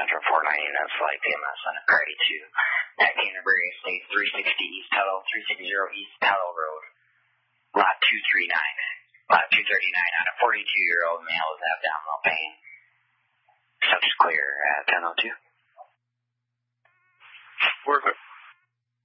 Central 490, that's like PMS on a Grady 2. At Canterbury Estate, 360 East Tuttle, 360 East Tuttle Road, lot 239. Lot 239 on a 42-year-old male with abdominal pain. Subject clear at 10:02. Perfect.